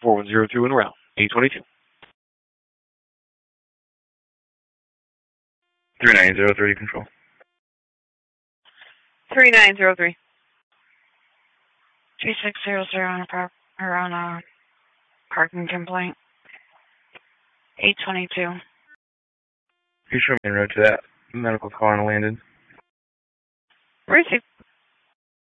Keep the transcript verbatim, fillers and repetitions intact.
four one zero two in route. eight twenty-two. three nine zero three, control. three nine zero three. two six zero zero on a, par- or on a parking complaint. eight twenty-two. You show me en route to that medical car and landed. Receive.